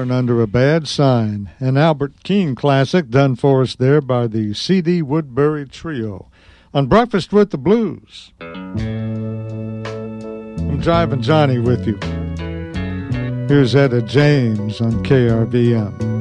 Born Under a Bad Sign, an Albert King classic done for us there by the C.D. Woodbury Trio on Breakfast with the Blues. I'm Driving Johnny with you. Here's Etta James on KRVM.